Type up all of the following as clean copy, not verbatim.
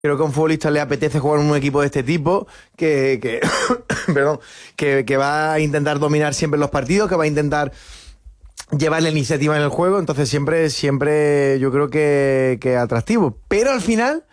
Creo que a un futbolista le apetece jugar en un equipo de este tipo, perdón, que va a intentar dominar siempre los partidos, que va a intentar llevar la iniciativa en el juego, entonces siempre yo creo que es atractivo. Pero al final,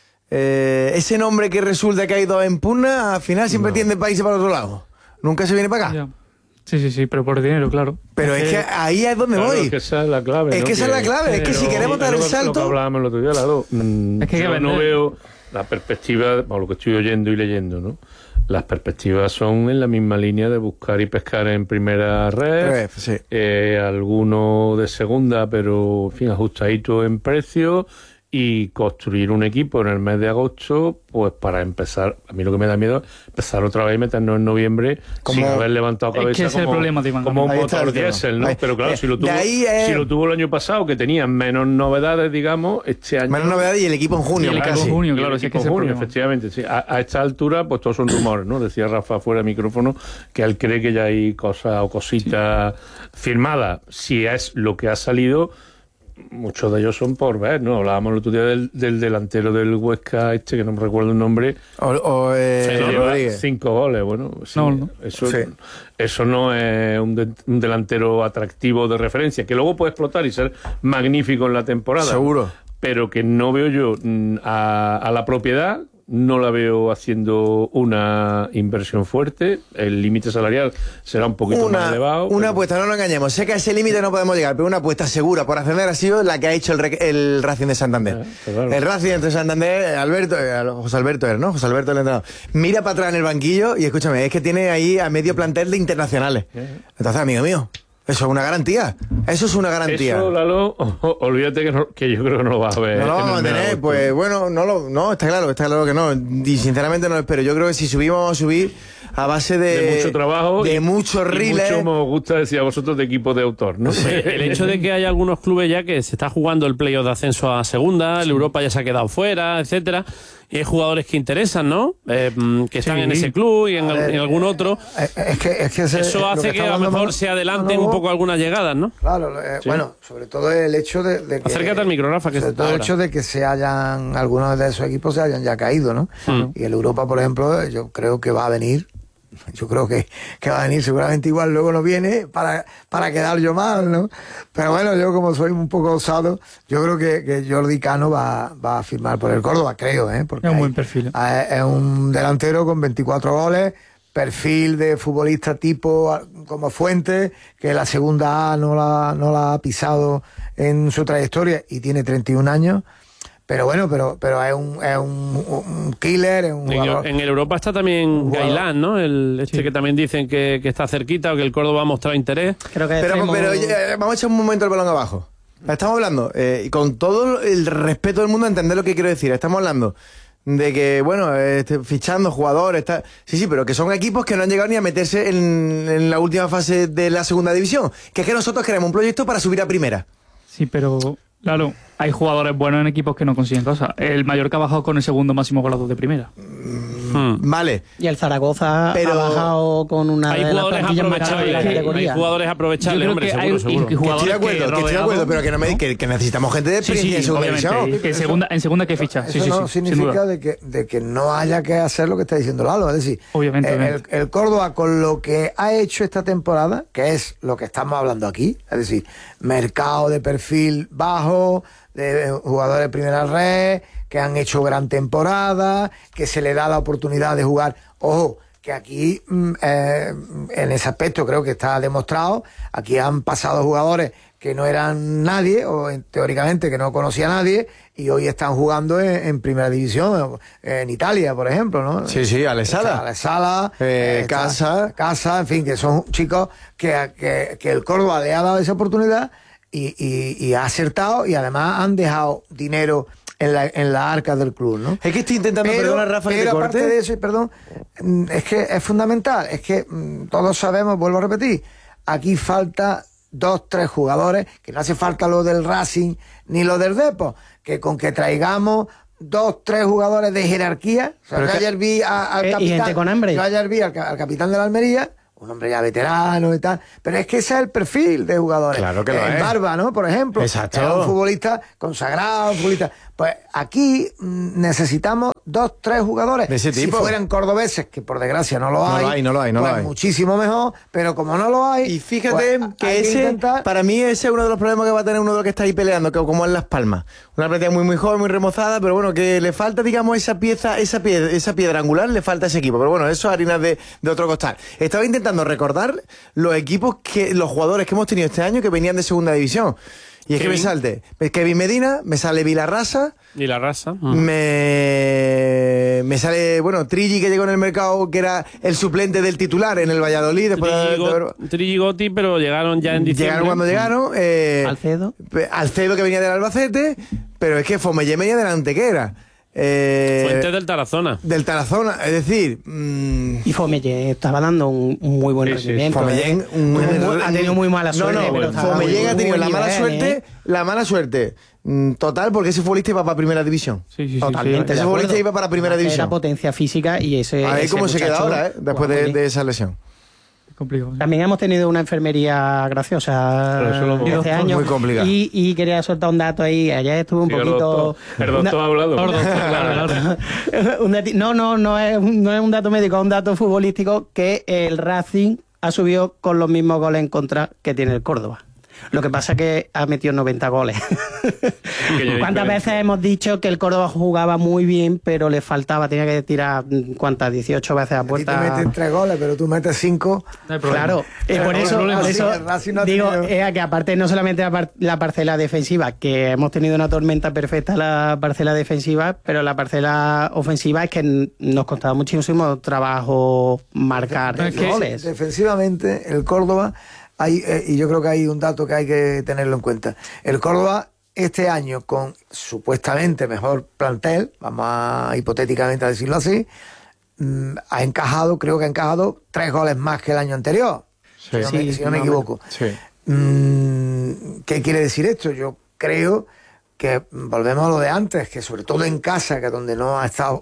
ese nombre que resulta que ha ido en pugna, al final siempre tiende para irse para otro lado. Nunca se viene para acá. Ya. Sí, pero por dinero, claro. Pero es que ahí es donde voy. Es que esa es la clave. Es que esa es la clave. Es que si queremos dar el salto. Lo que hablábamos el otro día, claro. Es que yo no veo la perspectiva, por lo que estoy oyendo y leyendo, ¿no? Las perspectivas son en la misma línea de buscar y pescar en primera red. Sí. Alguno de segunda, pero en fin, ajustadito en precio. Y construir un equipo en el mes de agosto, pues para empezar, a mí lo que me da miedo es empezar otra vez y meternos en noviembre sin haber levantado cabeza, que ese es el problema, como un motor diésel, ¿no? Pero claro, si lo tuvo el año pasado, que tenía menos novedades, digamos, este año... Menos novedades y el equipo en junio. Y el equipo en junio, claro, sí, que es junio, efectivamente. Sí. A esta altura, pues todos son rumores, ¿no? Decía Rafa fuera de micrófono que él cree que ya hay cosas o cositas firmadas. Si es lo que ha salido... Muchos de ellos son por ver, ¿no? Hablábamos el otro día del delantero del Huesca, que no me recuerdo el nombre. Rodríguez. 5 goles, bueno. Sí, no. Eso no es un delantero atractivo de referencia, que luego puede explotar y ser magnífico en la temporada. Seguro. Pero que no veo yo a la propiedad, no la veo haciendo una inversión fuerte. El límite salarial será un poquito más elevado. Una apuesta, no nos engañemos. Sé que a ese límite no podemos llegar, pero una apuesta segura por ascender ha sido la que ha hecho el Racing de Santander. Claro. El Racing de Santander, José Alberto era, ¿no? José Alberto el entrenador. Mira para atrás en el banquillo y escúchame, es que tiene ahí a medio plantel de internacionales. Entonces, amigo mío, eso es una garantía. Eso es una garantía. Eso, Lalo, olvídate que yo creo que no lo vas a ver. No lo vamos a tener, pues bueno, está claro que no. Y sinceramente no lo espero. Yo creo que si subimos, vamos a subir a base de mucho trabajo, de muchos riles. Mucho me gusta decir a vosotros de equipo de autor, ¿no? El hecho de que hay algunos clubes ya que se está jugando el playoff de ascenso a segunda, el Europa ya se ha quedado fuera, etcétera. Y hay jugadores que interesan, ¿no? Que están en ese club y en algún otro. Es que eso hace que a lo mejor se adelanten un poco algunas llegadas, ¿no? Claro, bueno, sobre todo el hecho de que... Acércate al micro, Rafa. Sobre todo el hecho de que algunos de esos equipos se hayan ya caído, ¿no? Y el Europa, por ejemplo, yo creo que va a venir. Yo creo que va a venir, seguramente igual luego no viene para quedar yo mal, ¿no? Pero bueno, yo como soy un poco osado, yo creo que Jordi Cano va a firmar por el Córdoba, creo, porque es un buen perfil. Es un delantero con 24 goles, perfil de futbolista tipo como Fuentes, que la segunda A no la ha pisado en su trayectoria y tiene 31 años. Pero bueno, pero es un killer, es un jugador. En el Europa está también Gailán, ¿no? Que también dicen que está cerquita o que el Córdoba ha mostrado interés. Creo que vamos a echar un momento el balón abajo. Estamos hablando, y con todo el respeto del mundo, a entender lo que quiero decir. Estamos hablando de que, bueno, fichando jugadores, sí, pero que son equipos que no han llegado ni a meterse en la última fase de la segunda división. Que es que nosotros queremos un proyecto para subir a primera. Sí, pero... Claro, hay jugadores buenos en equipos que no consiguen cosas. El Mallorca ha bajado con el segundo máximo goleador de primera. Vale. Y el Zaragoza ha bajado con una hay de las plantillas más categoría. Hay jugadores aprovechables, hombre, seguro. Estoy de acuerdo, pero que no me diga que necesitamos gente de experiencia en segunda división. En segunda que ficha. Eso no significa de que no haya que hacer lo que está diciendo Lalo. Es decir, obviamente. El Córdoba, con lo que ha hecho esta temporada, que es lo que estamos hablando aquí, es decir, mercado de perfil bajo, de jugadores de primera red, que han hecho gran temporada, que se le da la oportunidad de jugar. Ojo, que aquí en ese aspecto creo que está demostrado. Aquí han pasado jugadores que no eran nadie, o teóricamente que no conocía a nadie, y hoy están jugando en primera división, en Italia, por ejemplo, ¿no? Sí, Alessala, Casa, en fin, que son chicos que el Córdoba le ha dado esa oportunidad y ha acertado, y además han dejado dinero en la arca del club, ¿no? Es que estoy intentando perdonar a Rafa que te corte. Aparte de eso, perdón, es que es fundamental, es que todos sabemos, vuelvo a repetir, aquí falta 2-3 jugadores, que no hace falta lo del Racing ni lo del Depor, que con que traigamos 2-3 jugadores de jerarquía. O sea, yo ayer vi al capitán, al capitán de la Almería, un hombre ya veterano y tal, pero es que ese es el perfil de jugadores. Claro que lo es. Barba, ¿no? Por ejemplo. Exacto. Era un futbolista consagrado, un futbolista. Pues aquí necesitamos 2, 3 jugadores. De ese tipo. Si fueran cordobeses, que por desgracia no lo hay. No lo hay. Pues muchísimo mejor, pero como no lo hay. Y fíjate pues que hay ese, para mí ese es uno de los problemas que va a tener uno de los que está ahí peleando, que como en Las Palmas. Una plantilla muy joven, muy remozada, pero bueno, que le falta, digamos, esa piedra angular, le falta a ese equipo. Pero bueno, eso es harina de otro costal. Estaba intentando recordar los jugadores que hemos tenido este año que venían de segunda división. Y es que me salte Kevin Medina, me sale Vilarrasa. Me sale, bueno, Trilli, que llegó en el mercado, que era el suplente del titular en el Valladolid. Trilli Gotti, pero llegaron ya en diciembre. Llegaron cuando llegaron. Alcedo, que venía del Albacete, pero es que Fomellé venía del Antequera. Fuente del Tarazona. Es decir... Y Fomellé estaba dando un muy buen rendimiento. Fomellé ha tenido muy mala suerte. Fomellé ha tenido la mala suerte total, porque ese futbolista iba para primera división. Sí, totalmente. Ese futbolista iba para primera división. Era potencia física y ese... A ver cómo se queda ahora, después de esa lesión. Complicado. También hemos tenido una enfermería graciosa hace años. Muy complicado. Y quería soltar un dato ahí. Ayer estuve un poquito. El doctor ha hablado. No es un dato médico, es un dato futbolístico, que el Racing ha subido con los mismos goles en contra que tiene el Córdoba. Lo que pasa es que ha metido 90 goles. ¿Cuántas veces hemos dicho que el Córdoba jugaba muy bien, pero le faltaba, tenía que tirar, ¿cuántas? 18 veces a puerta. Tú metes 3 goles, pero tú metes 5. Claro, por eso digo, que aparte no solamente la parcela defensiva, que hemos tenido una tormenta perfecta la parcela defensiva, pero la parcela ofensiva es que nos costaba muchísimo trabajo marcar goles. Defensivamente, el Córdoba... y yo creo que hay un dato que hay que tenerlo en cuenta. El Córdoba este año, con supuestamente mejor plantel, vamos a hipotéticamente a decirlo así, creo que ha encajado 3 goles más que el año anterior, si no me equivoco. Sí. ¿Qué quiere decir esto? Yo creo que volvemos a lo de antes, que sobre todo en casa, que es donde no ha estado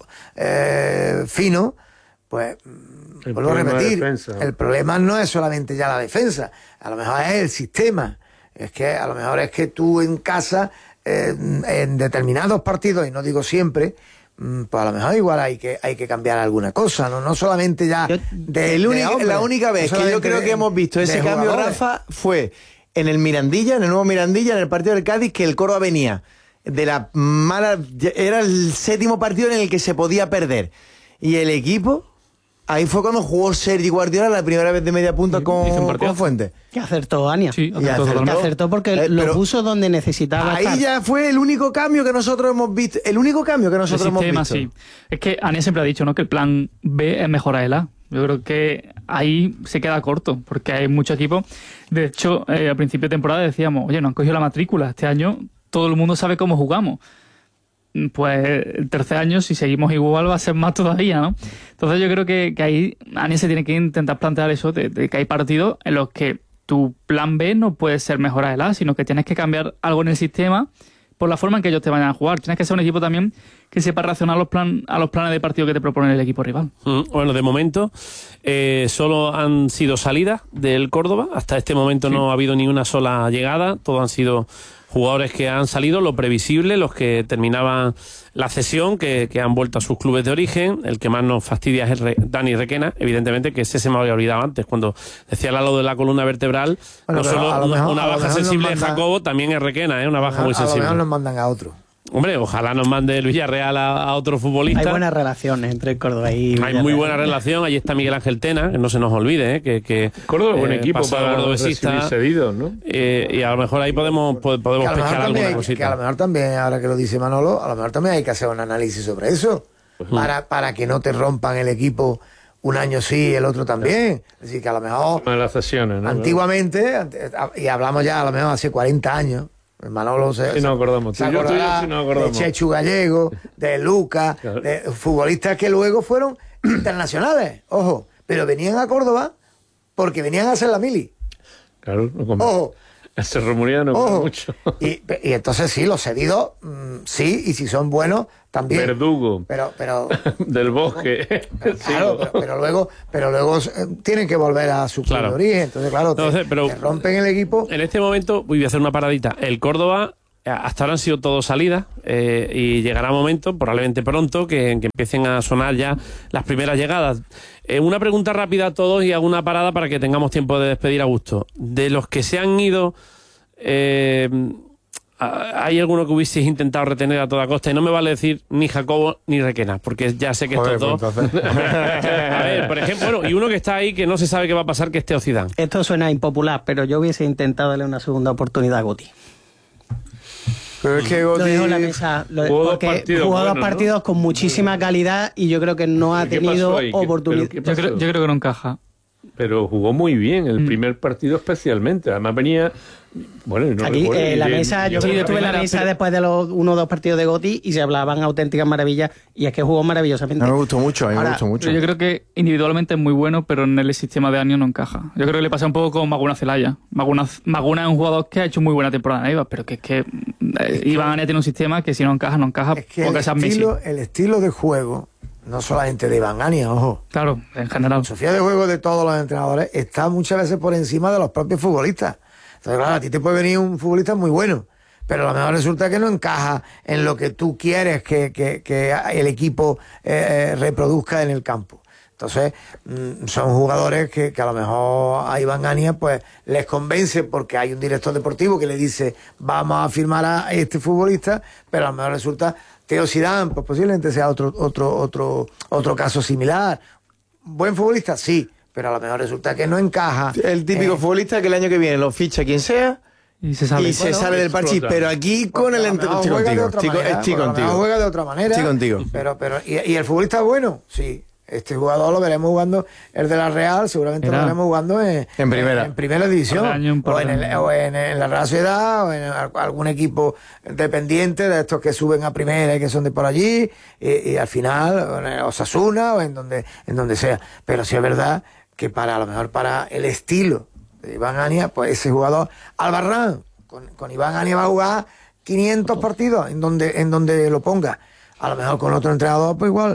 fino, pues... Vuelvo a repetir, el problema no es solamente ya la defensa, a lo mejor es el sistema. Es que a lo mejor es que tú en casa, en determinados partidos, y no digo siempre, pues a lo mejor igual hay que cambiar alguna cosa, no solamente ya la única vez que yo creo que hemos visto ese cambio, Rafa, fue en el Mirandilla, en el nuevo Mirandilla, en el partido del Cádiz, que el Córdoba venía de la mala... Era el 7º partido en el que se podía perder. Y el equipo... Ahí fue cuando jugó Sergi Guardiola la primera vez de media punta con Fuentes. Que acertó, Ania. Sí, acertó porque lo puso donde necesitaba ahí estar. Ya fue el único cambio que nosotros hemos visto. El sistema, sí. Es que Ania siempre ha dicho, ¿no?, que el plan B es mejorar el A. Yo creo que ahí se queda corto, porque hay muchos equipos. De hecho, a principio de temporada decíamos, oye, no han cogido la matrícula. Este año todo el mundo sabe cómo jugamos. Pues el tercer año, si seguimos igual, va a ser más todavía, ¿no? Entonces yo creo que ahí Ania se tiene que intentar plantear eso, de que hay partidos en los que tu plan B no puede ser mejorar el A, sino que tienes que cambiar algo en el sistema por la forma en que ellos te vayan a jugar. Tienes que ser un equipo también que sepa reaccionar a los planes de partido que te propone el equipo rival. Bueno, de momento solo han sido salidas del Córdoba. Hasta este momento no ha habido ni una sola llegada. Todos han sido jugadores que han salido, lo previsible, los que terminaban la cesión, que han vuelto a sus clubes de origen. El que más nos fastidia es Dani Requena, evidentemente, que ese se me había olvidado antes, cuando decía Lalo de la columna vertebral. Bueno, no solo una baja sensible de Jacobo, también es Requena, una baja muy sensible. A lo mejor nos mandan a otro. Hombre, ojalá nos mande el Villarreal a otro futbolista. Hay buenas relaciones entre Córdoba y Villarreal. Hay muy buena relación. Ahí está Miguel Ángel Tena, que no se nos olvide, que Córdoba es buen equipo para recibir cedidos, ¿no? Y a lo mejor ahí podemos pescar alguna cosita. Que a lo mejor también, ahora que lo dice Manolo, a lo mejor también hay que hacer un análisis sobre eso, para que no te rompan el equipo un año sí, el otro también. Es decir, que a lo mejor... Las cesiones, ¿no? Antiguamente, y hablamos ya a lo mejor hace 40 años, Manolo se acordamos. Se acordará de Chechu Gallego, de Lucas, claro, de futbolistas que luego fueron internacionales, ojo, pero venían a Córdoba porque venían a hacer la mili. Claro, ojo, Se rumorea no Ojo. mucho. Y entonces sí, los cedidos, sí, y si son buenos, también. Verdugo. Pero Del Bosque. claro, pero luego tienen que volver a su club Claro. de origen. Entonces, claro, te rompen el equipo. En este momento, voy a hacer una paradita. El Córdoba, hasta ahora han sido todo salidas y llegará un momento, probablemente pronto, que empiecen a sonar ya las primeras llegadas. Una pregunta rápida a todos y hago una parada para que tengamos tiempo de despedir a gusto. De los que se han ido, ¿hay alguno que hubieseis intentado retener a toda costa? Y no me vale decir ni Jacobo ni Requena, porque ya sé que Joder, estos pues dos... entonces. A ver, por ejemplo, bueno, y uno que está ahí que no se sabe qué va a pasar, que es Teo Zidane. Esto suena impopular, pero yo hubiese intentado darle una segunda oportunidad a Guti. Pero es que Lo Gotti... dejo en la mesa, Jugó dos porque partidos jugó dos buenos, ¿no? partidos con muchísima calidad y yo creo que no ha ¿Qué tenido pasó ahí? oportunidad. ¿Pero qué pasó? Yo creo que no encaja. Pero jugó muy bien el primer partido especialmente. Además venía... Bueno, no Aquí, recuerdo, la bien, mesa, yo bien. estuve en la mesa después de los 1 o 2 partidos de Gotti y se hablaban auténticas maravillas y es que jugó maravillosamente. A mí me gustó mucho, Ahora, Pero yo creo que individualmente es muy bueno, pero en el sistema de años no encaja. Yo creo que le pasa un poco con Maguna Celaya. Maguna es un jugador que ha hecho muy buena temporada en Eibar, pero que es que Iván Ania tiene un sistema que si no encaja, no encaja. Es que porque sea Messi. el estilo de juego, no solamente de Iván Ania, ojo. Claro, en general. Sofía de juego de todos los entrenadores está muchas veces por encima de los propios futbolistas. Entonces, claro, a ti te puede venir un futbolista muy bueno, pero a lo mejor resulta que no encaja en lo que tú quieres que el equipo reproduzca en el campo. Entonces, son jugadores que a lo mejor a Iván Ania pues les convence porque hay un director deportivo que le dice vamos a firmar a este futbolista, pero a lo mejor resulta Teo Zidane, pues posiblemente sea otro caso similar. ¿Buen futbolista? Sí, pero a lo mejor resulta que no encaja. El típico futbolista que el año que viene lo ficha quien sea Y se sale. y se sale del parchís. explota. Pero aquí con el entrenador Estoy juega de contigo. otra manera, Estoy porque a lo mejor contigo. juega de otra manera. Estoy contigo. ¿Y el futbolista es bueno? Sí. Este jugador lo veremos jugando, el de la Real, seguramente lo veremos jugando en primera división. Por año. O en la Real Sociedad, o en algún equipo dependiente de estos que suben a primera y que son de por allí, y al final, o en Osasuna, o en donde sea. Pero sí es verdad que a lo mejor para el estilo de Iván Ania, pues ese jugador, Albarrán, con Iván Ania va a jugar 500 partidos en donde lo ponga. A lo mejor con otro entrenador, pues igual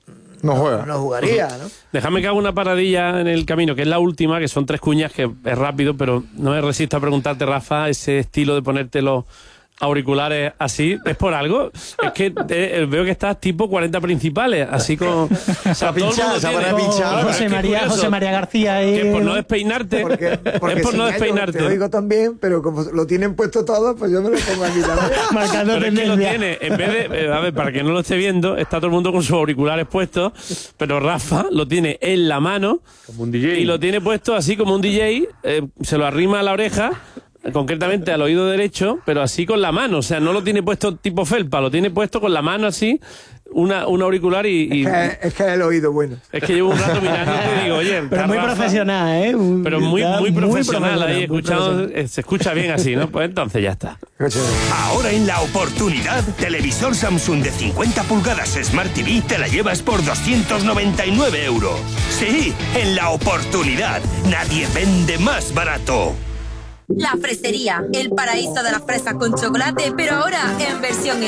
No juega. no jugaría, ¿no? Déjame que haga una paradilla en el camino, que es la última, que son 3 cuñas, que es rápido, pero no me resisto a preguntarte, Rafa, ese estilo de ponerte los auriculares así, ¿es por algo? Es que veo que estás tipo 40 principales, así con... O sea, todo el mundo se va a tiene- pinchar. Es que curioso, José María García que por no despeinarte, Porque es por sin no ello despeinarte. te oigo también, pero como lo tienen puesto todo, pues yo me lo pongo aquí también. marcando Pero es que lo tendencia. tiene, en vez de, a ver, para que no lo esté viendo, está todo el mundo con sus auriculares puestos, pero Rafa lo tiene en la mano Como un DJ. y lo tiene puesto así como un DJ, se lo arrima a la oreja, concretamente al oído derecho, pero así con la mano, o sea, no lo tiene puesto tipo felpa, lo tiene puesto con la mano así, un auricular y Es que es el oído bueno. es que llevo un rato mirando y te digo, oye, Pero está muy Rafa, profesional, ¿eh? pero muy profesional ahí, muy escuchando, profesional. se escucha bien así, ¿no? Pues entonces ya está. Ahora en La Oportunidad, televisor Samsung de 50 pulgadas Smart TV te la llevas por 299 euros. Sí, en La Oportunidad, nadie vende más barato. La Fresería, el paraíso de las fresas con chocolate, pero ahora en versión